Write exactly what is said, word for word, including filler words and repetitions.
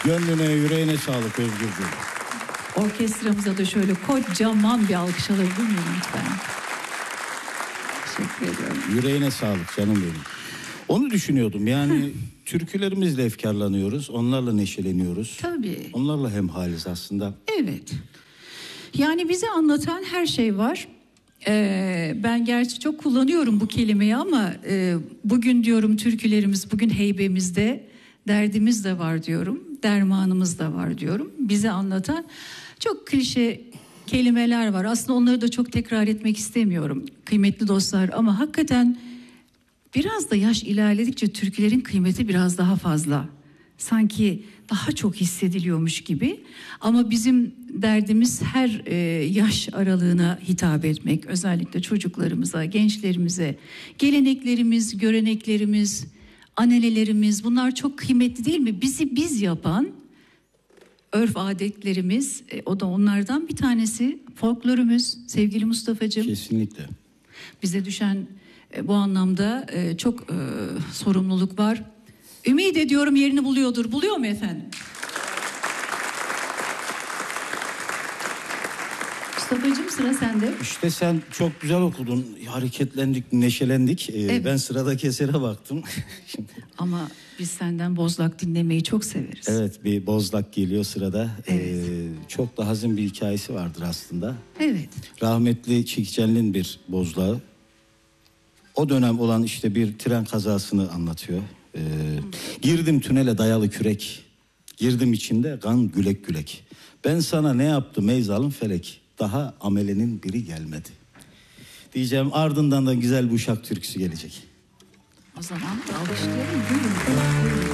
Gönlüne, yüreğine sağlık Özgürcüğüm. Orkestramıza da şöyle kocaman bir alkış alabilir miyim lütfen? Teşekkür ediyorum. Yüreğine sağlık canım benim. Onu düşünüyordum yani türkülerimizle efkarlanıyoruz, onlarla neşeleniyoruz. Tabii. Onlarla hemhaliz aslında. Evet. Yani bize anlatan her şey var. Ee, ben gerçi çok kullanıyorum bu kelimeyi ama e, bugün diyorum türkülerimiz, bugün heybemizde derdimiz de var diyorum. Dermanımız da var diyorum. Bize anlatan çok klişe kelimeler var. Aslında onları da çok tekrar etmek istemiyorum kıymetli dostlar. Ama hakikaten biraz da yaş ilerledikçe türkülerin kıymeti biraz daha fazla. Sanki daha çok hissediliyormuş gibi. Ama bizim derdimiz her e, yaş aralığına hitap etmek. Özellikle çocuklarımıza, gençlerimize. Geleneklerimiz, göreneklerimiz, ananelerimiz, bunlar çok kıymetli değil mi? Bizi biz yapan örf adetlerimiz, e, o da onlardan bir tanesi. Folklorumuz sevgili Mustafa'cığım. Kesinlikle. Bize düşen e, bu anlamda e, çok e, sorumluluk var. Ümit ediyorum yerini buluyordur. Buluyor mu efendim? Mustafa'cığım sıra sende. İşte sen çok güzel okudun. Hareketlendik, neşelendik. Ee, Evet. Ben sıradaki esere baktım. Şimdi... Ama biz senden Bozlak dinlemeyi çok severiz. Evet, bir Bozlak geliyor sırada. Evet. Ee, çok da hazin bir hikayesi vardır aslında. Evet. Rahmetli Çikicenli'nin bir bozlağı. O dönem olan işte bir tren kazasını anlatıyor. Ee, girdim tünele dayalı kürek. Girdim içinde kan gülek gülek. Ben sana ne yaptım ey zalim felek. Daha amelenin biri gelmedi. Diyeceğim, ardından da güzel bir Uşak türküsü gelecek. O zaman alkışlayalım. Buyurun.